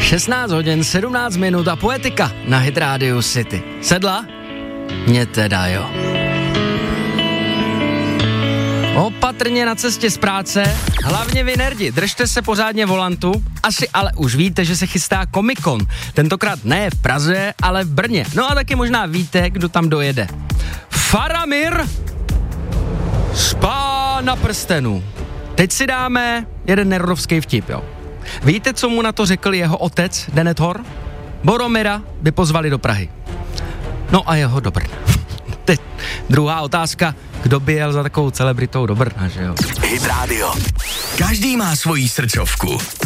16 hodin, 17 minut a poetika na Hit Radio City. Sedla? Mně teda jo. Opatrně na cestě z práce, hlavně vy nerdi, držte se pořádně volantu, asi ale už víte, že se chystá Comic-Con. Tentokrát ne v Praze, ale v Brně. No a taky možná víte, kdo tam dojede. Faramir z Pána prstenů. Teď si dáme jeden nerdovský vtip, jo. Víte, co mu na to řekl jeho otec, Denethor? Boromira by pozvali do Prahy. No a jeho do Brna. Teď druhá otázka, kdo by jel za takovou celebritou do Brna, že jo? Hit Radio. Každý má svoji srdcovku.